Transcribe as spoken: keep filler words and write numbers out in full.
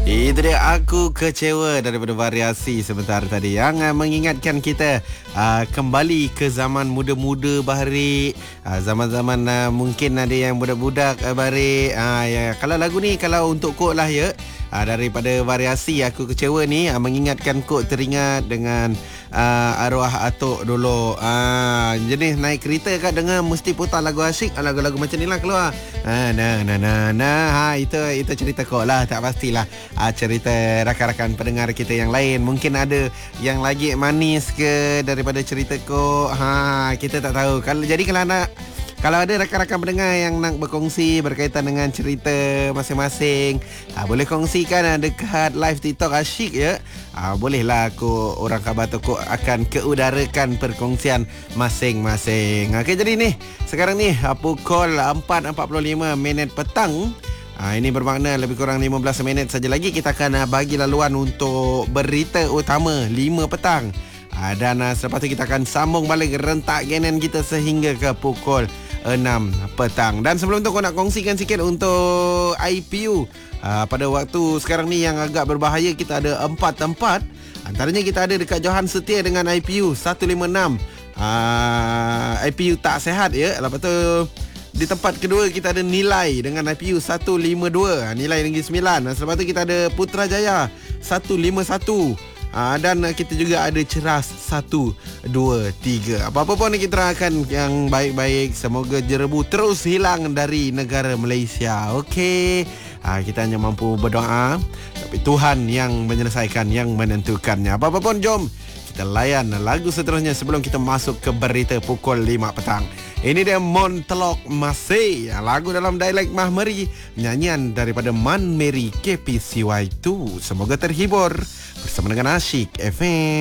Itu dia Aku Kecewa daripada Variasi sebentar tadi yang uh, mengingatkan kita uh, kembali ke zaman muda-muda Bahari, uh, zaman-zaman uh, mungkin ada yang budak-budak uh, Bahari. Uh, ya, kalau lagu ni kalau untuk kod lah ya, uh, daripada Variasi Aku Kecewa ni uh, mengingatkan kod teringat dengan uh, arwah atuk dulu. Uh, jenis naik kereta kat dengar mesti putar lagu asyik, lagu-lagu macam ni lah keluar. Ha, nah, nah, nah, nah. Ha, itu itu cerita kok lah, tak pastilah. Ha, cerita rakan-rakan pendengar kita yang lain. Mungkin ada yang lagi manis ke daripada cerita kok. Ha, kita tak tahu. Kalau jadi kalau nak Kalau ada rakan-rakan pendengar yang nak berkongsi berkaitan dengan cerita masing-masing, ha, boleh kongsikan ha, dekat live TikTok asyik ya. Ha, bolehlah aku orang khabar toko akan keudarakan perkongsian masing-masing. Okey, jadi ni sekarang ni pukul empat empat puluh lima minit petang. Ha, ini bermakna lebih kurang lima belas minit saja lagi kita akan bagi laluan untuk berita utama lima petang. Ha, dan uh, selepas tu kita akan sambung balik rentak genan kita sehingga ke pukul enam petang. Dan sebelum tu aku nak kongsikan sikit untuk I P U. Uh, pada waktu sekarang ni yang agak berbahaya, kita ada empat tempat. Antaranya kita ada dekat Johan Setia dengan I P U seratus lima puluh enam. Uh, I P U tak sihat ya. Lepas tu di tempat kedua kita ada Nilai dengan I P U seratus lima puluh dua. Nilai Negeri Sembilan. Selepas tu kita ada Putrajaya seratus lima puluh satu. Ha, dan kita juga ada Ceras satu, dua, tiga. Apa-apa pun kita akan yang baik-baik. Semoga jerebu terus hilang dari negara Malaysia. Okey, ha, kita hanya mampu berdoa, tapi Tuhan yang menyelesaikan, yang menentukannya. Apa-apa pun jom kita layan lagu seterusnya sebelum kita masuk ke berita pukul lima petang. Ini dia Montelok Masih, lagu dalam dialek Mahmeri, nyanyian daripada Man Mary K P C Y dua. Semoga terhibur bersama dengan Asyik F M.